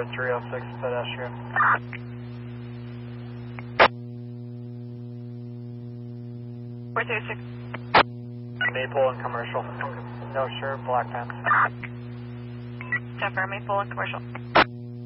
306 pedestrian. Four three six. Maple and commercial. No shirt, black pants. 10 for Maple and commercial.